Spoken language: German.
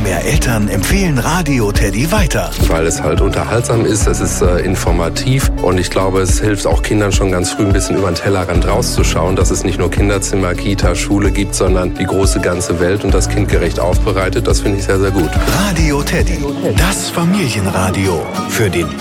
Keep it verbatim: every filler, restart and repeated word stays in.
mehr Eltern empfehlen Radio Teddy weiter. Weil es halt unterhaltsam ist, es ist äh, informativ und ich glaube, es hilft auch Kindern schon ganz früh ein bisschen über den Tellerrand rauszuschauen, dass es nicht nur Kinderzimmer, Kita, Schule gibt, sondern die große ganze Welt und das kindgerecht aufbereitet. Das finde ich sehr, sehr gut. Radio Teddy, das Familienradio für den